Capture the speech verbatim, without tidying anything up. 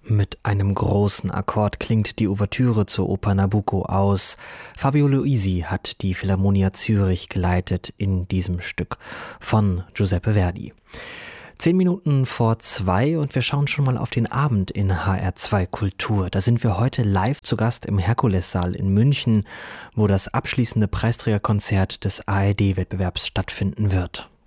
Mit einem großen Akkord klingt die Ouvertüre zur Oper Nabucco aus. Fabio Luisi hat die Philharmonia Zürich geleitet in diesem Stück von Giuseppe Verdi. Zehn Minuten vor zwei und wir schauen schon mal auf den Abend in H R zwei Kultur. Da sind wir heute live zu Gast im Herkulessaal in München, wo das abschließende Preisträgerkonzert des A R D-Wettbewerbs stattfinden wird.